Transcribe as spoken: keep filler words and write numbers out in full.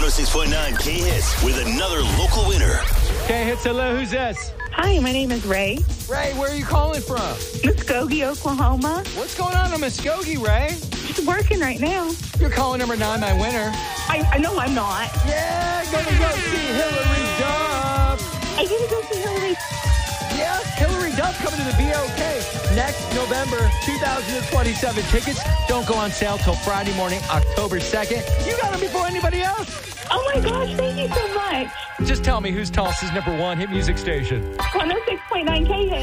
one oh six point nine K-Hits with another local winner. K-Hits, hello, who's this? Hi, my name is Ray. Ray, where are you calling from? Muskogee, Oklahoma. What's going on in Muskogee, Ray? Just working right now. You're calling number nine, my winner. I, I know I'm not. Yeah, gonna go see Hillary Duff. I get to go see Hillary. Yeah, Hillary Duff coming to the B O K next November two thousand twenty-seven. Tickets don't go on sale till Friday morning, October second. You got them before anybody else. Oh my gosh, thank you so much. Just tell me who's Tulsa's number one hit music station. one oh six point nine K-Hits.